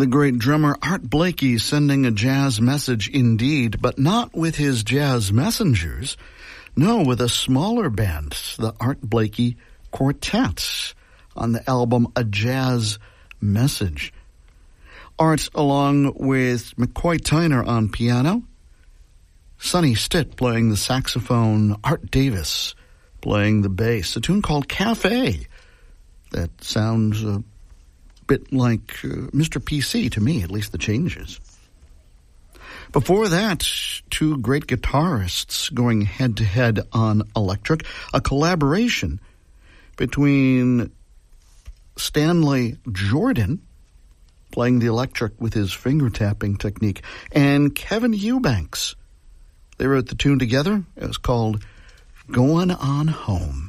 The great drummer Art Blakey sending a jazz message indeed, but not with his jazz messengers. No, with a smaller band, the Art Blakey Quartet, on the album A Jazz Message. Art, along with McCoy Tyner on piano, Sonny Stitt playing the saxophone, Art Davis playing the bass, a tune called Cafe that sounds a bit like Mr. PC to me, at least the changes. Before that, two great guitarists going head-to-head on electric, a collaboration between Stanley Jordan, playing the electric with his finger-tapping technique, and Kevin Eubanks. They wrote the tune together. It was called Going On Home.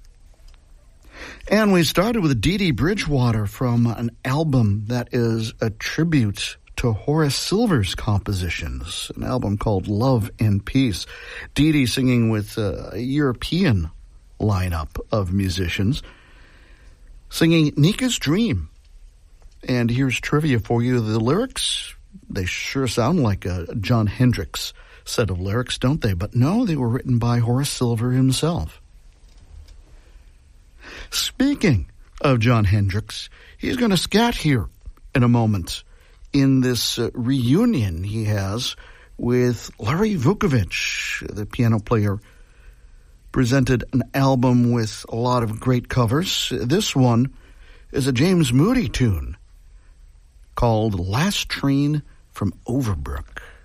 And we started with Dee Dee Bridgewater from an album that is a tribute to Horace Silver's compositions, an album called Love and Peace. Dee Dee singing with a European lineup of musicians, singing Nika's Dream. And here's trivia for you. The lyrics, they sure sound like a Jon Hendricks set of lyrics, don't they? But no, they were written by Horace Silver himself. Speaking of Jon Hendricks, he's going to scat here in a moment in this reunion he has with Larry Vukovich, the piano player. Presented an album with a lot of great covers. This one is a James Moody tune called Last Train from Overbrook.